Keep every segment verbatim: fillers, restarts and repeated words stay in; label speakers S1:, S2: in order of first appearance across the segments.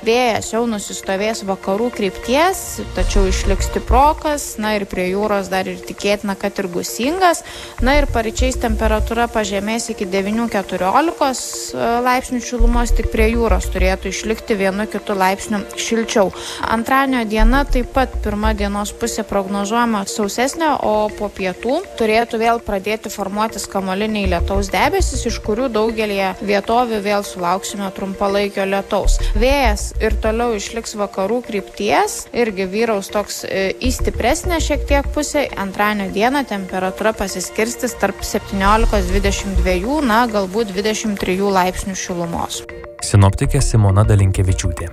S1: Vėjas jau nusistovės vakarų krypties, tačiau išliks stiprokas, na ir prie jūros dar ir tikėtina, kad ir gūsingas. Na ir paryčiais temperatūra pažemės iki devynių keturiolikos laipsnių šilumos, tik prie jūros turėtų išlikti vienu kitu laipsniu šilčiau. Antradienio diena taip pat pirma dienos pusė prognozuojama sausesnė, o po pietų turėtų vėl pradėti formuotis kamuoliniai lietaus debesis, iš kurių daugelį vietovių vėl sulauksime trumpalaikio lietaus. Vėjas ir toliau išliks vakarų krypties, irgi vyraus toks į stipresnę šiek tiek pusę. Antradienio dieną temperatūra pasiskirstis tarp septyniolikos dvidešimt dviejų, na galbūt dvidešimt trijų laipsnių šilumos.
S2: Sinoptikė Simona Dalinkevičiūtė.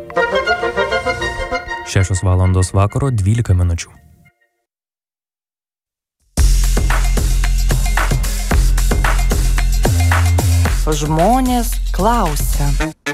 S2: Šešios valandos vakaro dvylika minučių.
S3: Žmonės klausia.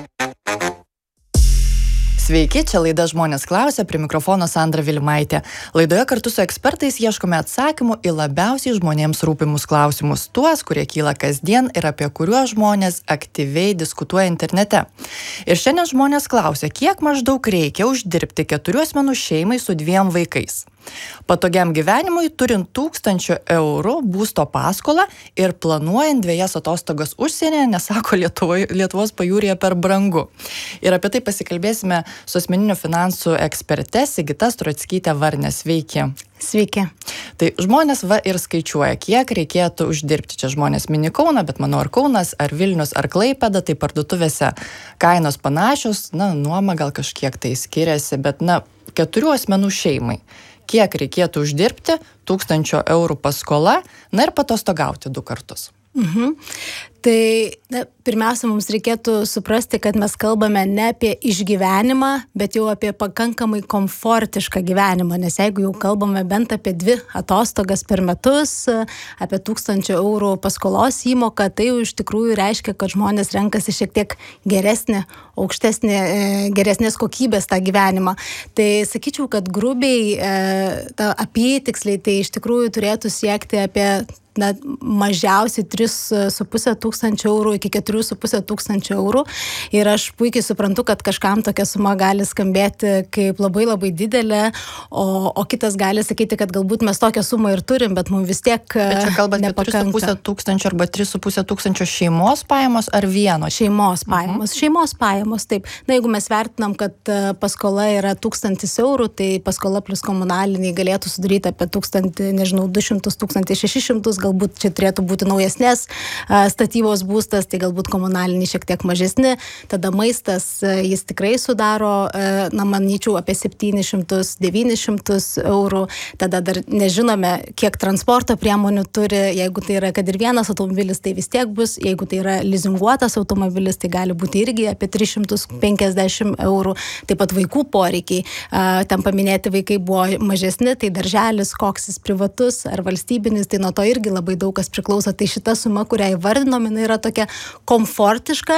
S3: Sveiki, čia laida Žmonės klausia, prie mikrofono Sandra Vilimaitė. Laidoje kartu su ekspertais ieškome atsakymų į labiausiai žmonėms rūpimus klausimus, tuos, kurie kyla kasdien ir apie kuriuos žmonės aktyviai diskutuoja internete. Ir šiandien žmonės klausia, kiek maždaug reikia uždirbti keturių asmenų šeimai su dviem vaikais. Patogiam gyvenimui turint tūkstančio eurų būsto paskolą ir planuojant dviejas atostogas užsienyje, nesako Lietuvo, Lietuvos pajūryje per brangu. Ir apie tai pasikalbėsime su asmeninių finansų eksperte Sigita Strockytė Varnė. Sveiki.
S4: Sveiki.
S3: Tai žmonės va ir skaičiuoja, kiek reikėtų uždirbti. Čia žmonės mini Kauną, bet manau ar Kaunas, ar Vilnius, ar Klaipėda, tai parduotuvėse kainos panašios, na, nuoma gal kažkiek tai skiriasi, bet na, keturių asmenų šeimai. Kiek reikėtų uždirbti, tūkstančio eurų paskola, na ir patostogauti du kartus.
S4: Mhm. Tai na, pirmiausia, mums reikėtų suprasti, kad mes kalbame ne apie išgyvenimą, bet jau apie pakankamai komfortišką gyvenimą, nes jeigu jau kalbame bent apie dvi atostogas per metus, apie tūkstančio eurų paskolos įmoką, tai jau iš tikrųjų reiškia, kad žmonės renkasi šiek tiek geresnį, aukštesnį, geresnės kokybės tą gyvenimą. Tai sakyčiau, kad grubiai, ta apytiksliai, tai iš tikrųjų turėtų siekti apie na, mažiausiai tris su pusė tūkstančio eurų iki keturių su pusė tūkstančio eurų. Ir aš puikiai suprantu, kad kažkam tokia suma gali skambėti kaip labai labai didelė, o, o kitas gali sakyti, kad galbūt mes tokią sumą ir turim, bet mums vis tiek nepakanka.
S3: Bet čia kalbant apie tris su pusė tūkstančio arba tris su pusė tūkstančio šeimos pajamos ar vieno?
S4: Šeimos pajamos. Mhm. Šeimos pajamos, taip. Na, jeigu mes vertinam, kad paskola yra tūkstantis eurų, tai paskola plus komunaliniai galėtų sudaryti apie tūkstantį, nežinau, du šimtus, tūkstantį šešis šimtus, galbūt čia turėtų būti naujesnės statybos būstas, tai galbūt komunaliniai šiek tiek mažesni, tada maistas jis tikrai sudaro, na, manyčiau, apie septynis šimtus, devynis šimtus eurų, tada dar nežinome, kiek transporto priemonių turi, jeigu tai yra, kad ir vienas automobilis, tai vis tiek bus, jeigu tai yra lizinguotas automobilis, tai gali būti irgi apie tris šimtus penkiasdešimt eurų, taip pat vaikų poreikiai, ten paminėti vaikai buvo mažesni, tai darželis, koks jis privatus ar valstybinis, tai nuo to irgi labai daug kas priklauso, tai šita suma, kurią įvardinom, jinai yra tokia komfortiška,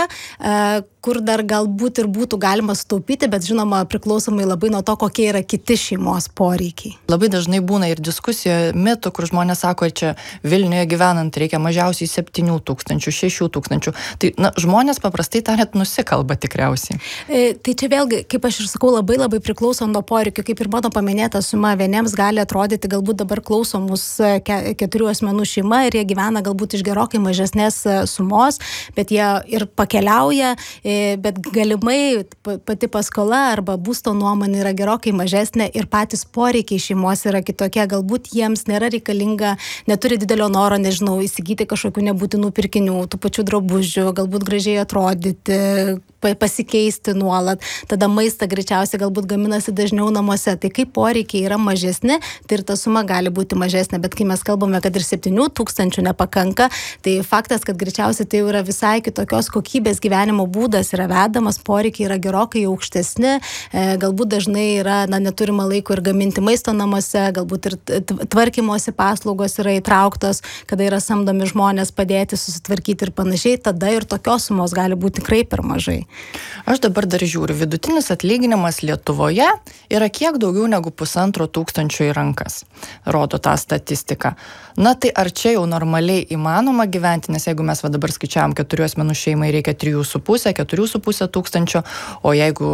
S4: kur dar galbūt ir būtų galima sutaupyti, bet žinoma priklausomai labai nuo to, kokie yra kiti šeimos poreikiai.
S3: Labai dažnai būna ir diskusijoje mitų, kur žmonės sako, čia Vilniuje gyvenant reikia mažiausiai septynių tūkstančių, šešių tūkstančių. Tai na, žmonės paprastai tariant nusikalba tikriausiai.
S4: E, tai čia vėlgi, kaip aš ir sakau, labai labai priklauso nuo poreikių, kaip ir mano paminėta suma, vieniems gali atrodyti galbūt dabar klauso mus ke, keturių asmenų šeima ir jie gyvena galbūt iš gerokai mažesnės sumos, bet jie ir pakeliauja, bet galimai pati paskola arba būsto nuomonė yra gerokai mažesnė ir patys poreikiai šeimos yra kitokie, galbūt jiems nėra reikalinga, neturi didelio noro, nežinau, įsigyti kažkokių nebūtinų pirkinių, tų pačių drabužių, galbūt gražiai atrodyti, pasikeisti nuolat, tada maistą greičiausiai galbūt gaminasi dažniau namuose, tai kai poreikiai yra mažesni, tai ir ta suma gali būti mažesnė, bet kai mes kalbame, kad ir septynių tūkstančių nepakanka, tai faktas, kad greičiausiai tai yra visai kitokios kokybės gyvenimo būdas yra vedamas, poreikiai yra gerokai aukštesni, galbūt dažnai yra, na, neturima laiko ir gaminti maisto namuose, galbūt ir tvarkymosi paslaugos yra įtrauktos, kada yra samdomi žmonės padėti susitvarkyti ir panašiai, tada ir tokios sumos gali būti tikrai per mažai.
S3: Aš dabar dar žiūriu, vidutinis atlyginimas Lietuvoje yra kiek daugiau negu pusantro tūkstančio į rankas, rodo tą statistiką. Na tai ar čia jau normaliai įmanoma gyventi, nes jeigu mes va dabar skaičiavam keturių asmenų šeimai reikia trijų su pusė, keturių su pusė tūkstančio, o jeigu